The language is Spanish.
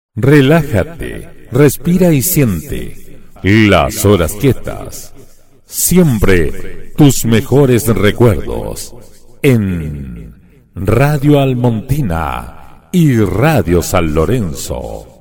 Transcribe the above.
Relájate, respira y siente las horas quietas. Siempre tus mejores recuerdos en Radio Almontina y Radio San Lorenzo.